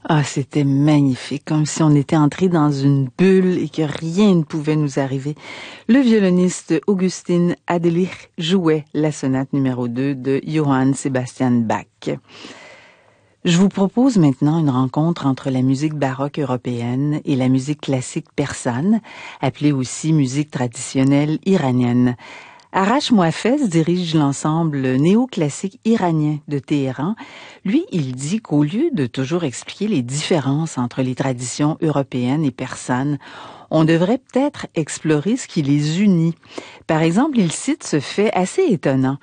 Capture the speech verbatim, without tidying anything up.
Ah, c'était magnifique, comme si on était entré dans une bulle et que rien ne pouvait nous arriver. Le violoniste Augustin Adelich jouait la sonate numéro deux de Johann Sebastian Bach. Je vous propose maintenant une rencontre entre la musique baroque européenne et la musique classique persane, appelée aussi musique traditionnelle iranienne. Arash Mohaffez dirige l'ensemble néoclassique iranien de Téhéran. Lui, il dit qu'au lieu de toujours expliquer les différences entre les traditions européennes et persanes, on devrait peut-être explorer ce qui les unit. Par exemple, il cite ce fait assez étonnant.